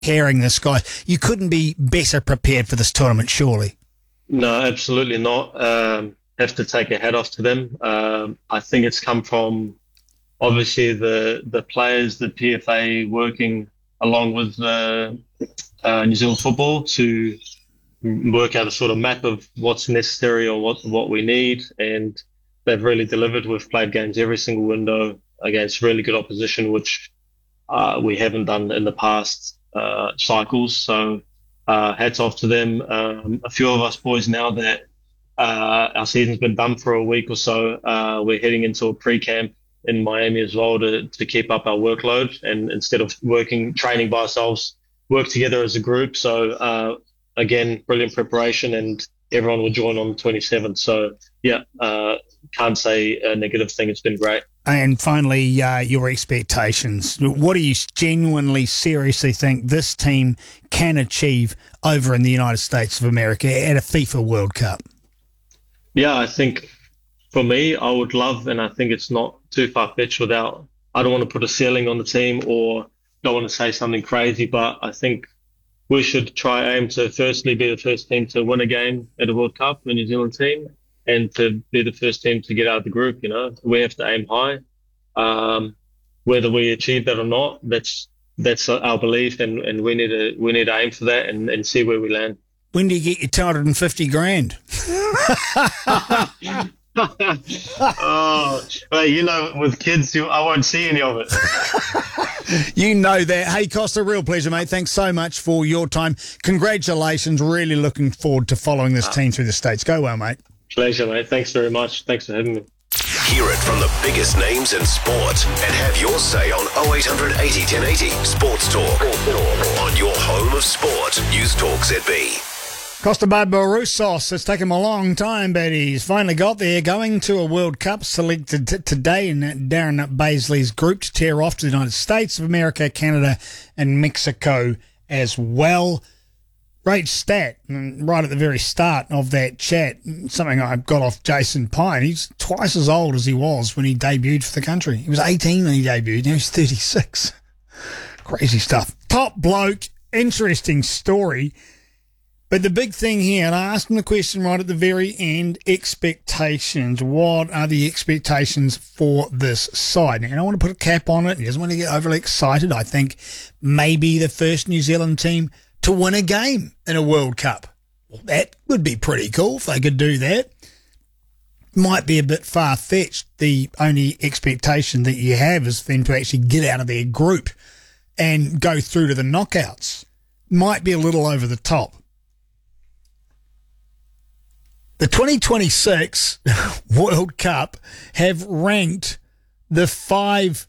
carrying this, guy. You couldn't be better prepared for this tournament, surely. No, absolutely not. Have to take a hat off to them. I think it's come from obviously the players, the PFA working along with New Zealand football to work out a sort of map of what's necessary or what we need, and they've really delivered. We've played games every single window against really good opposition, which we haven't done in the past cycles. So hats off to them. A few of us boys, now that our season's been done for a week or so, we're heading into a pre-camp in Miami as well to keep up our workload, and instead of training by ourselves, work together as a group. So again, brilliant preparation, and everyone will join on the 27th. So yeah, can't say a negative thing. It's been great. And finally, your expectations. What do you genuinely, seriously think this team can achieve over in the United States of America at a FIFA World Cup? Yeah, I think for me, I would love, and I think it's not too far-fetched I don't want to put a ceiling on the team or don't want to say something crazy, but I think we should aim to firstly be the first team to win a game at a World Cup, the New Zealand team, and to be the first team to get out of the group. We have to aim high. Whether we achieve that or not, that's our belief, and we need to aim for that and see where we land. When do you get your $250,000? Oh, well, with kids, I won't see any of it. You know that. Hey, Costa, real pleasure, mate. Thanks so much for your time. Congratulations. Really looking forward to following this team through the States. Go well, mate. Pleasure, mate. Thanks very much. Thanks for having me. Hear it from the biggest names in sport and have your say on 0800 80 1080 Sports Talk on your home of sport. News Talk ZB. Costa Barbarousos, it's taken him a long time, but he's finally got there. Going to a World Cup, selected today in Darren Baisley's group to tear off to the United States of America, Canada and Mexico as well. Great stat, right at the very start of that chat, something I got off Jason Pine. He's twice as old as he was when he debuted for the country. He was 18 when he debuted, now he's 36. Crazy stuff. Top bloke, interesting story. But the big thing here, and I asked him the question right at the very end, expectations. What are the expectations for this side? Now, I don't want to put a cap on it. He doesn't want to get overly excited. I think maybe the first New Zealand team to win a game in a World Cup. Well, that would be pretty cool if they could do that. Might be a bit far-fetched. The only expectation that you have is for them to actually get out of their group and go through to the knockouts. Might be a little over the top. The 2026 World Cup have ranked the 5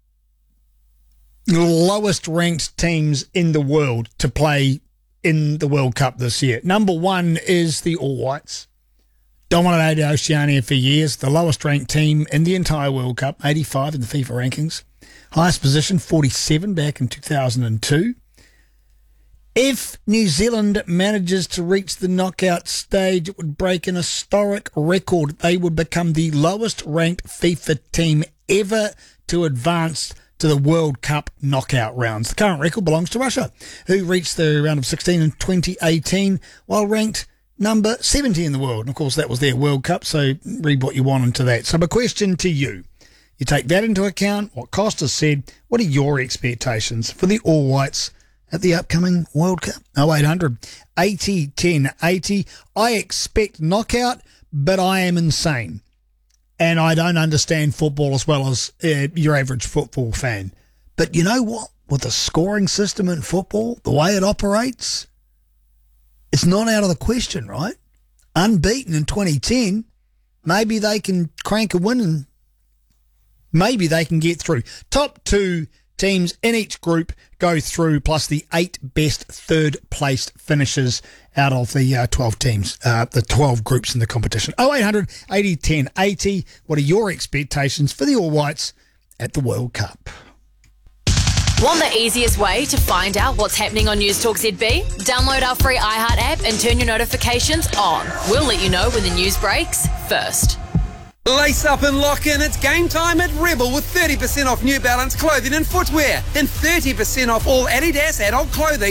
lowest ranked teams in the world to play in the World Cup this year. Number 1 is the All Whites. Dominated Oceania for years, the lowest ranked team in the entire World Cup, 85 in the FIFA rankings. Highest position, 47 back in 2002. If New Zealand manages to reach the knockout stage, it would break an historic record. They would become the lowest ranked FIFA team ever to advance to the World Cup knockout rounds. The current record belongs to Russia, who reached the round of 16 in 2018 while ranked number 70 in the world. And of course, that was their World Cup, so read what you want into that. So my question to you, you take that into account, what Costa said, what are your expectations for the All Whites at the upcoming World Cup? 0800 80 10 80. I expect knockout, but I am insane. And I don't understand football as well as your average football fan. But you know what? With the scoring system in football, the way it operates, it's not out of the question, right? Unbeaten in 2010, maybe they can crank a win and maybe they can get through. Top 2 teams in each group go through, plus the 8 best third-placed finishers out of the 12 teams, the 12 groups in the competition. 0800 80 10 80. What are your expectations for the All Whites at the World Cup? Want the easiest way to find out what's happening on News Talk ZB? Download our free iHeart app and turn your notifications on. We'll let you know when the news breaks first. Lace up and lock in. It's game time at Rebel with 30% off New Balance clothing and footwear and 30% off all Adidas adult clothing.